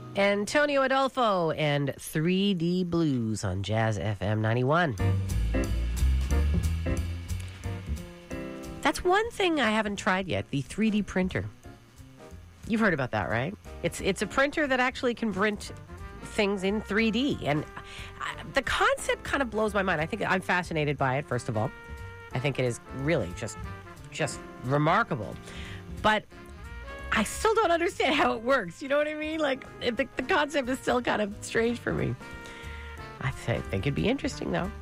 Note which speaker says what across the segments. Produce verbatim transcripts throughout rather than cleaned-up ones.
Speaker 1: Antonio Adolfo and three D Blues on Jazz F M ninety-one. That's one thing I haven't tried yet, the three D printer. You've heard about that, right? It's it's a printer that actually can print things in three D. And I, the concept kind of blows my mind. I think I'm fascinated by it, first of all. I think it is really just, just remarkable. But I still don't understand how it works. You know what I mean? Like, the, the concept is still kind of strange for me. I th- think it'd be interesting, though.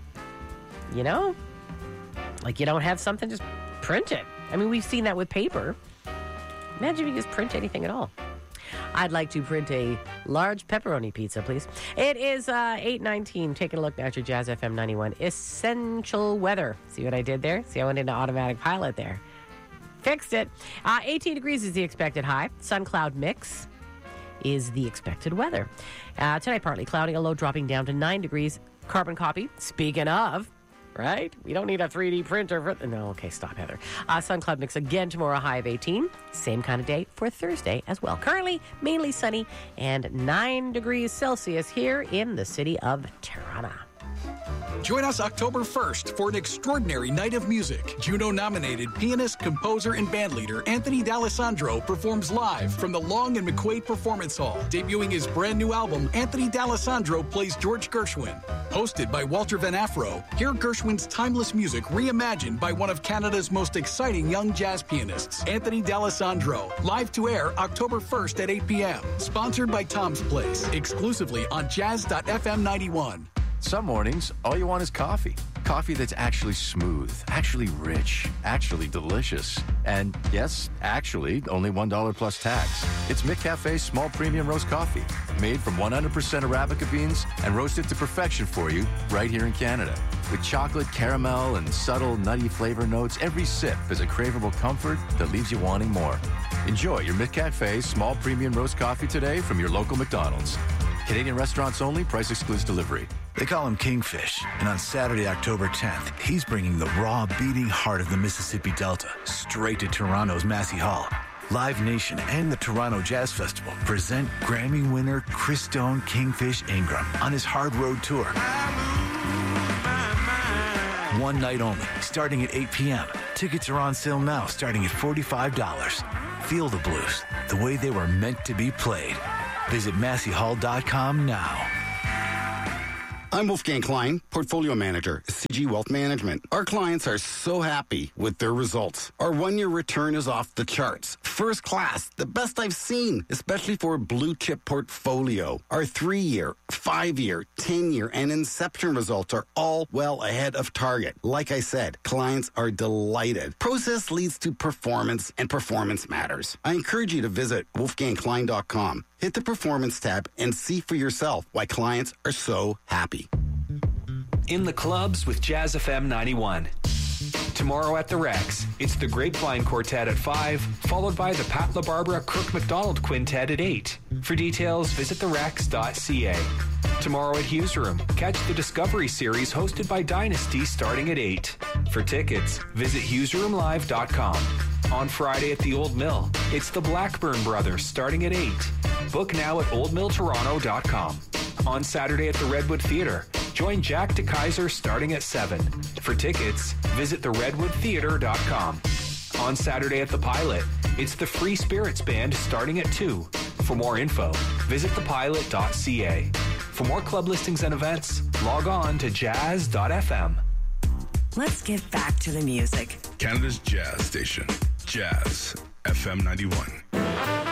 Speaker 1: You know? Like, you don't have something, just print it. I mean, we've seen that with paper. Imagine if you just print anything at all. I'd like to print a large pepperoni pizza, please. It is uh, eight nineteen. Taking a look now at your Jazz F M ninety-one. Essential weather. See what I did there? See, I went into automatic pilot there. Fixed it. Uh, eighteen degrees is the expected high. Sun cloud mix is the expected weather. Uh, tonight, partly cloudy, a low dropping down to nine degrees. Carbon copy. Speaking of, right? We don't need a three D printer for... No, okay, stop, Heather. Uh, sun cloud mix again tomorrow, high of eighteen. Same kind of day for Thursday as well. Currently, mainly sunny and nine degrees Celsius here in the city of Tirana.
Speaker 2: Join us October first for an extraordinary night of music. Juno-nominated pianist, composer, and bandleader Anthony D'Alessandro performs live from the Long and McQuaid Performance Hall. Debuting his brand new album, Anthony D'Alessandro plays George Gershwin. Hosted by Walter Van Afro, hear Gershwin's timeless music reimagined by one of Canada's most exciting young jazz pianists, Anthony D'Alessandro. Live to air October first at eight p.m. Sponsored by Tom's Place. Exclusively on jazz dot f m ninety-one.
Speaker 3: Some mornings, all you want is coffee. Coffee that's actually smooth, actually rich, actually delicious. And yes, actually, only one dollar plus tax. It's McCafe's small premium roast coffee, made from one hundred percent Arabica beans and roasted to perfection for you right here in Canada. With chocolate, caramel, and subtle nutty flavor notes, every sip is a craveable comfort that leaves you wanting more. Enjoy your McCafe small premium roast coffee today from your local McDonald's. Canadian restaurants only, price excludes delivery.
Speaker 4: They call him Kingfish, and on Saturday, October tenth, he's bringing the raw, beating heart of the Mississippi Delta straight to Toronto's Massey Hall. Live Nation and the Toronto Jazz Festival present Grammy winner Chris Stone Kingfish Ingram on his Hard Road Tour. One night only, starting at eight p.m. Tickets are on sale now, starting at forty-five dollars. Feel the blues, the way they were meant to be played. Visit massey hall dot com now.
Speaker 5: I'm Wolfgang Klein, Portfolio Manager, C G Wealth Management. Our clients are so happy with their results. Our one-year return is off the charts. First class, the best I've seen, especially for a blue-chip portfolio. Our three-year, five-year, ten-year, and Inception results are all well ahead of target. Like I said, clients are delighted. Process leads to performance, and performance matters. I encourage you to visit wolfgang klein dot com. Hit the Performance tab and see for yourself why clients are so happy.
Speaker 6: In the clubs with Jazz F M ninety-one. Tomorrow at the Rex, it's the Grapevine Quartet at five, followed by the Pat LaBarbera Kirk McDonald Quintet at eight. For details, visit the rex dot c a. Tomorrow at Hughes Room, catch the Discovery Series hosted by Dynasty starting at eight. For tickets, visit hughes room live dot com. On Friday at the Old Mill, it's the Blackburn Brothers starting at eight. Book now at old mill toronto dot com. On Saturday at the Redwood Theatre, join Jack DeKaiser starting at seven. For tickets, visit the redwood theatre dot com. On Saturday at the Pilot, it's the Free Spirits Band starting at two. For more info, visit the pilot dot c a. For more club listings and events, log on to jazz dot f m.
Speaker 7: Let's get back to the music.
Speaker 8: Canada's Jazz Station, Jazz F M ninety-one.